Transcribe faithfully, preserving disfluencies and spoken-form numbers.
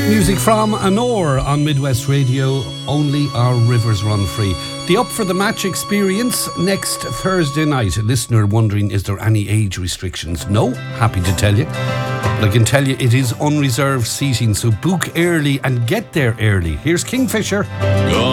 Music from Anor on Midwest Radio. Only our rivers run free. The Up for the Match experience next Thursday night. A listener wondering, is there any age restrictions? No, happy to tell you. But I can tell you it is unreserved seating, so book early and get there early. Here's Kingfisher.